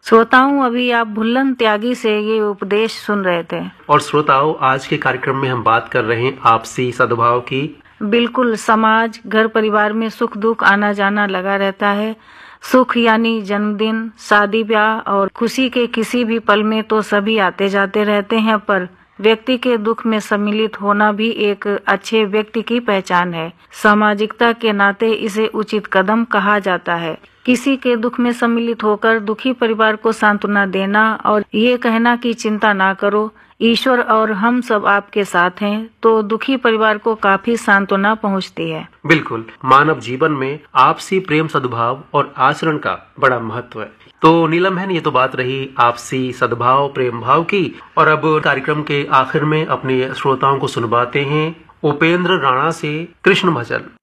श्रोताओं, अभी आप भुल्लन त्यागी से ये उपदेश सुन रहे थे। और श्रोताओं, आज के कार्यक्रम में हम बात कर रहे हैं आपसी सद्भाव की। बिल्कुल, समाज घर परिवार में सुख दुख आना जाना लगा रहता है। सुख यानी जन्मदिन, शादी ब्याह और खुशी के किसी भी पल में तो सभी आते जाते रहते हैं, पर व्यक्ति के दुख में सम्मिलित होना भी एक अच्छे व्यक्ति की पहचान है। सामाजिकता के नाते इसे उचित कदम कहा जाता है। किसी के दुख में सम्मिलित होकर दुखी परिवार को सांत्वना देना और ये कहना कि चिंता ना करो, ईश्वर और हम सब आपके साथ हैं, तो दुखी परिवार को काफी सांत्वना पहुंचती है। बिल्कुल, मानव जीवन में आपसी प्रेम सद्भाव और आचरण का बड़ा महत्व है। तो नीलम बहन, ये तो बात रही आपसी सद्भाव प्रेम भाव की, और अब कार्यक्रम के आखिर में अपने श्रोताओं को सुनवाते हैं उपेंद्र राणा से कृष्ण भजन।